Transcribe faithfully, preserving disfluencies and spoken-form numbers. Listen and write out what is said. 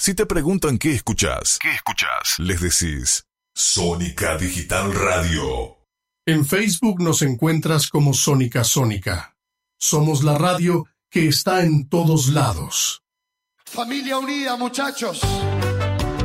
Si te preguntan qué escuchás, ¿qué escuchás? Les decís Sónica Digital Radio. En Facebook nos encuentras como Sónica Sónica. Somos la radio que está en todos lados. Familia unida, muchachos.